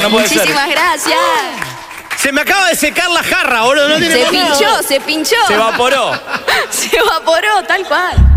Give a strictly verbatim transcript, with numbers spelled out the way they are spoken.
no puede ser. Muchísimas gracias. Se me acaba de secar la jarra, boludo. No tiene Se motivo. pinchó, se pinchó. Se evaporó. Se evaporó, tal cual.